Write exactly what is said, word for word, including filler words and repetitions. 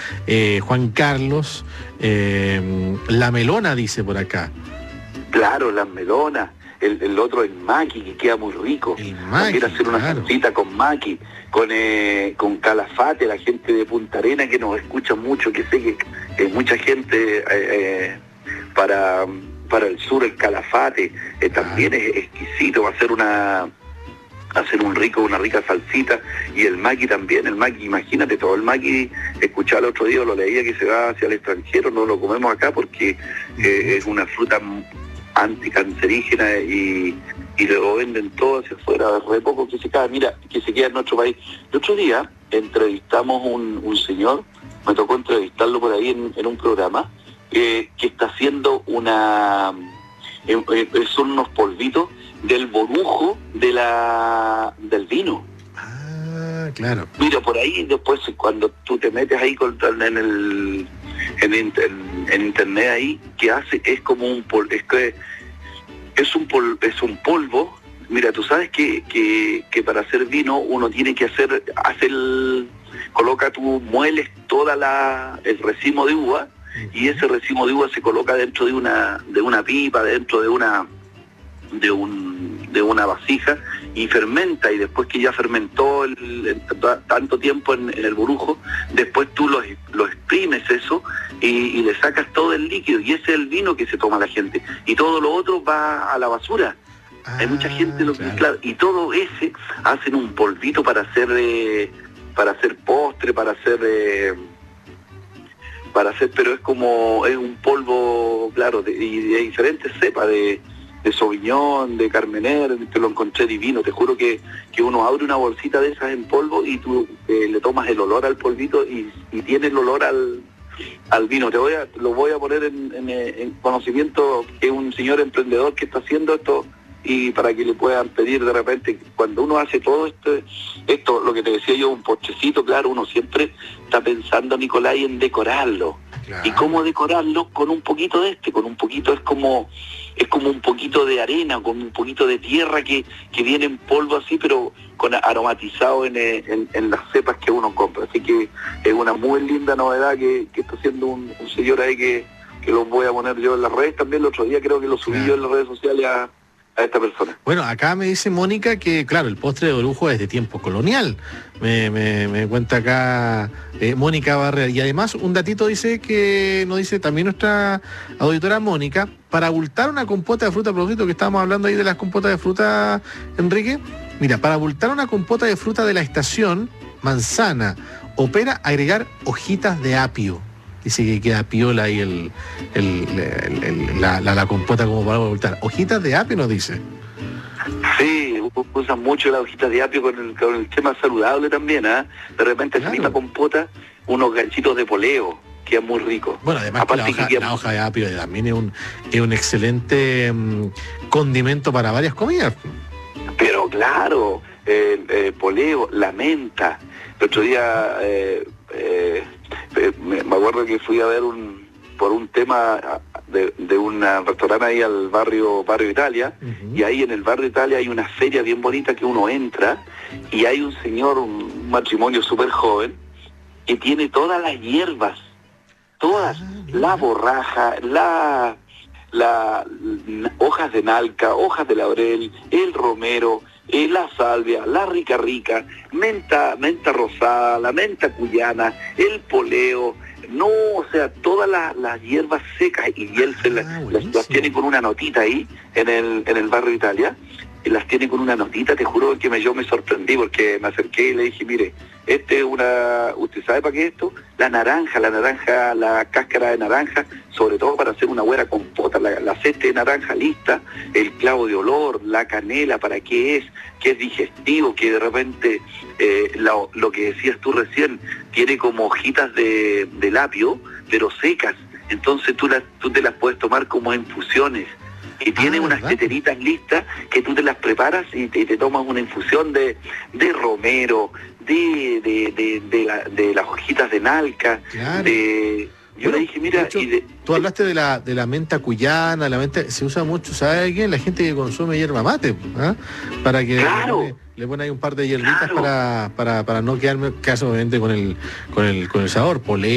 eh, Juan Carlos, eh, la melona dice por acá. Claro, las melonas. El, el otro, el maqui, que queda muy rico. El maqui, también hacer una claro. salsita con maqui, con eh, con calafate, la gente de Punta Arenas que nos escucha mucho, que sé que eh, mucha gente eh, eh, para, para el sur, el calafate, eh, también es exquisito, va a ser una hacer un rico, una rica salsita, y el maqui también, el maqui, imagínate, todo el maqui, escuchaba el otro día, lo leía, que se va hacia el extranjero, no lo comemos acá porque eh, es una fruta anticancerígena y, y lo venden todo hacia afuera, re poco que se cae, mira, que se queda en nuestro país. El otro día entrevistamos un, un señor, me tocó entrevistarlo por ahí en, en un programa, eh, que está haciendo una, eh, eh, son unos polvitos del borujo de la del vino. Ah, claro. Mira, por ahí después cuando tú te metes ahí con, en el en, en, en internet ahí, que hace, es como un polvo, es que es un polvo, es un polvo. Mira, tú sabes que, que, que para hacer vino uno tiene que hacer, hacer el, coloca tú, mueles toda la el racimo de uva, y ese racimo de uva se coloca dentro de una de una pipa, dentro de una de un de una vasija, y fermenta, y después que ya fermentó el, el, tanto tiempo en, en el burujo, después tú lo, lo exprimes eso y, y le sacas todo el líquido, y ese es el vino que se toma la gente, y todo lo otro va a la basura. Ah, hay mucha gente lo claro. Claro, y todo ese hacen un polvito para hacer eh, para hacer postre, para hacer eh, para hacer, pero es como, es un polvo, claro, de, y de diferentes cepas, de de Sauvignon, de Carmener, te lo encontré divino. Te juro que, que uno abre una bolsita de esas en polvo y tú eh, le tomas el olor al polvito y, y tiene el olor al, al vino. Te voy a, lo voy a poner en, en, en conocimiento, que es un señor emprendedor que está haciendo esto, y para que le puedan pedir de repente, cuando uno hace todo esto, esto, lo que te decía yo, un postrecito, claro, uno siempre está pensando, Nicolai, en decorarlo. Claro. ¿Y cómo decorarlo? Con un poquito de este, con un poquito, es como es como un poquito de arena, con un poquito de tierra que, que viene en polvo así, pero con aromatizado en, en, en las cepas que uno compra. Así que es una muy linda novedad que, que está haciendo un, un señor ahí que, que lo voy a poner yo en las redes también. El otro día creo que lo subí claro. yo en las redes sociales a, a esta persona. Bueno, acá me dice Mónica que, claro, el postre de orujo es de tiempo colonial. Me, me, me cuenta acá eh, Mónica Barrera. Y además, un datito dice que nos dice también nuestra auditora Mónica, para abultar una compota de fruta, producto que estábamos hablando ahí de las compotas de fruta, Enrique. Mira, para abultar una compota de fruta de la estación, manzana o pera, agregar hojitas de apio. Dice que queda piola ahí el, el, el, el, la, la, la compota como para abultar. Hojitas de apio nos dice. Sí, usan mucho las hojitas de apio con el, con el tema saludable también, ¿ah? ¿eh? De repente claro. esa misma compota, unos ganchitos de poleo, queda muy rico. Bueno, además que la, hoja, que queda... la hoja de apio también es un, es un excelente um, condimento para varias comidas. Pero claro, el eh, poleo, la menta. El otro día eh, eh, me, me acuerdo que fui a ver un por un tema de, de un restaurante ahí al barrio barrio Italia, uh-huh. y ahí en el barrio Italia hay una feria bien bonita que uno entra, y hay un señor, un matrimonio súper joven, que tiene todas las hierbas, todas, ah, la borraja, la, la, la hojas de nalca, hojas de laurel, el romero, eh, la salvia, la rica rica, menta, menta rosada, la menta cuyana, el poleo. No, o sea, todas las, las hierbas secas, y él se la, ah, las, las tiene con una notita ahí en el en el barrio Italia, y las tiene con una notita. Te juro que me, yo me sorprendí porque me acerqué y le dije, mire, este es una, ¿usted sabe para qué es esto? La naranja, la naranja, la cáscara de naranja, sobre todo para hacer una buena compota, la, la cesta de naranja lista, el clavo de olor, la canela, ¿para qué es? Que es digestivo, que de repente, eh, lo, lo que decías tú recién, tiene como hojitas de, de lapio, pero secas, entonces tú, las, tú te las puedes tomar como infusiones. Y tiene ah, unas teteritas listas que tú te las preparas y te, y te tomas una infusión de, de romero, de, de, de, de, la, de las hojitas de nalca, claro. de... Yo bueno, le dije, mira... De hecho, y de, tú hablaste de la de la menta cuyana, la menta se usa mucho, ¿sabe quién? La gente que consume hierba mate, ¿eh? Para que claro. le, le ponen ahí un par de hierbitas claro. para, para, para no quedarme, caso obviamente con el, con el, con el sabor, polé.